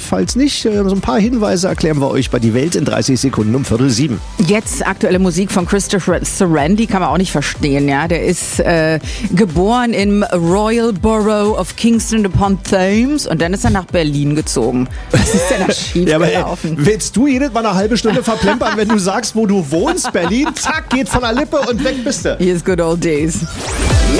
falls nicht, so ein paar Hinweise erklären wir euch bei Die Welt in 30 Sekunden um 6:45. Jetzt aktuelle Musik von Christopher Saran, die kann man auch nicht verstehen. Ja? Der ist geboren im Royal Borough of Kingston upon Thames und dann ist er nach Berlin gezogen. Was ist denn da schief gelaufen? Willst du jedes Mal eine halbe Stunde verplempern, wenn du sagst, wo du wohnst? Berlin, zack, geht von der Lippe und weg bist du. Here's good old days.